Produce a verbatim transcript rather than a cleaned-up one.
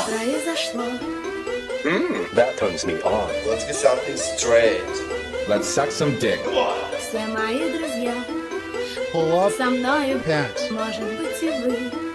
произошло. Mm, that turns me on. Let's get something straight. Let's suck some dick. Все мои друзья Pull up со мною, pants. может быть и вы.